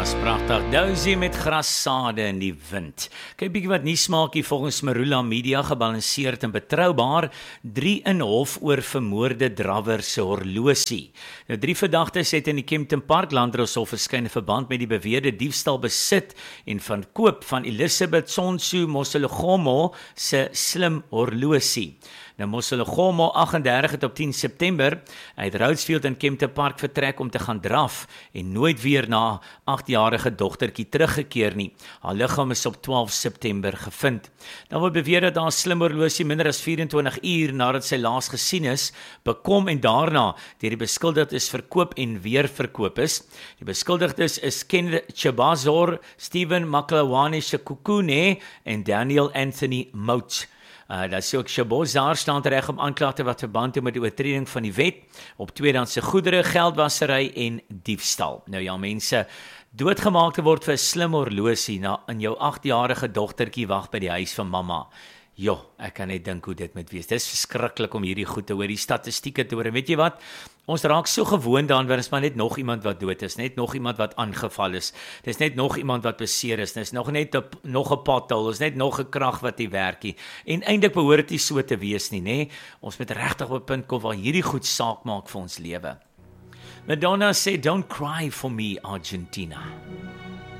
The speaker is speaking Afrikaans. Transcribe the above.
is pragtig. Dousie met grassade in die wind. Kyk bietjie wat nuus maak hier volgens Marula Media, gebalanseerd en betroubaar. 3 in hof oor vermoorde drawer se horlosie. Nou 3 verdagtes het in die Kempton Park Landdroshof verskyn in verband met die beweerde diefstal, besit en verkoop van Elizabeth Sonsu Moselegomo se slim horlosie. Nou Moselegomo 38 het op 10 September uit Rhodes-Field in Kempton Park vertrek om te gaan draf en nooit weer na 8-jarige dogtertjie teruggekeer nie. Haar liggaam is op 12 September gevind. Dan word beweer dat haar slim horlosie minder as 24 uur nadat sy laas gesien is, bekom en daarna deur die beskuldigdes verkoop en weer verkoop is. Die beskuldigdes is Kenneth Chebazor, Stephen Makalawani Shekukune en Daniel Anthony Mout. Dat sê ook Chebazor staan reg om aanklagte wat verband hou met die oortreding van die wet op tweedehandse goedere, geldwasery en diefstal. Nou ja, mense, doodgemaak te word vir 'n slim horlosie na in jou 8-jarige dogtertjie wag by die huis van mamma. Jo, ek kan net dink hoe dit moet wees. Dit is verskriklik om hierdie goed te hoor, die statistieke te hoor. En weet jy wat? Ons raak so gewoond daaraan, want is maar net nog iemand wat dood is, net nog iemand wat aangeval is. Dis net nog iemand wat beseer is. Dis nog net nog 'n pothole, is net nog 'n krag wat nie werk nie. En eintlik behoort dit so te wees nie, nê? Ons moet regtig op 'n punt kom waar hierdie goed saak maak vir ons lewe. Madonna sê, "Don't cry for me, Argentina."